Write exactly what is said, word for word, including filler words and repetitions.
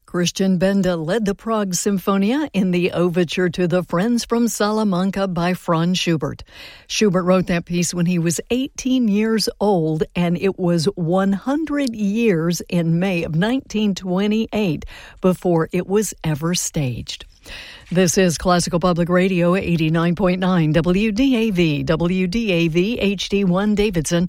Christian Benda led the Prague Symphonia in the overture to the Friends from Salamanca by Franz Schubert. Schubert wrote that piece when he was eighteen years old, and it was one hundred years in May of nineteen twenty-eight before it was ever staged. This is Classical Public Radio eighty-nine point nine W D A V, W D A V H D one Davidson,